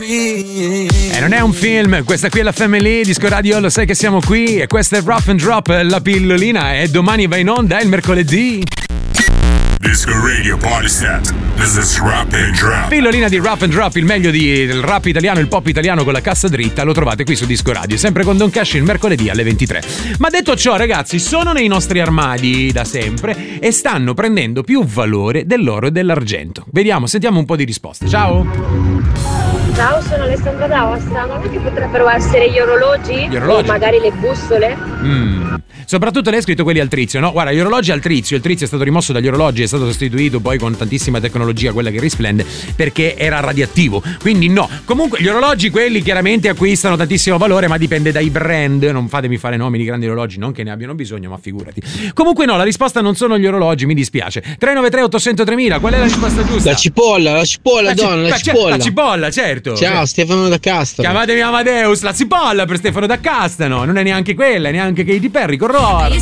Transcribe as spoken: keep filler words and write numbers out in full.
E non è un film, questa qui è la Family, Disco Radio, lo sai che siamo qui e questa è Rough and Drop, la pillolina, e domani va in onda, è il mercoledì. Disco Radio Party Set. This is Rap and Drop. Pillolina di Rap and Drop, il meglio di, del rap italiano, il pop italiano con la cassa dritta, lo trovate qui su Disco Radio, sempre con Don Cash il mercoledì alle ventitré. Ma detto ciò, ragazzi, sono nei nostri armadi da sempre e stanno prendendo più valore dell'oro e dell'argento. Vediamo, sentiamo un po' di risposte. Ciao! Ciao, sono Alessandra d'Aosta. Non è che potrebbero essere gli orologi? Gli orologi? O magari le bussole? Mm. Soprattutto lei ha scritto quelli al trizio, no? Guarda, gli orologi al trizio, il trizio è stato rimosso dagli orologi, è stato sostituito poi con tantissima tecnologia, quella che risplende, perché era radioattivo, quindi no. Comunque gli orologi, quelli chiaramente acquistano tantissimo valore, ma dipende dai brand, non fatemi fare nomi di grandi orologi, non che ne abbiano bisogno, ma figurati. Comunque no, la risposta non sono gli orologi, mi dispiace. tre nove tre otto zero tremila, qual è la risposta giusta? La cipolla, la cipolla, la donna, ci- la cipolla. La cipolla, certo. Ciao, Stefano da Castano. Chiamatemi Amadeus, la cipolla per Stefano da Castano, non è neanche quella, è neanche Katy Perry con Roar.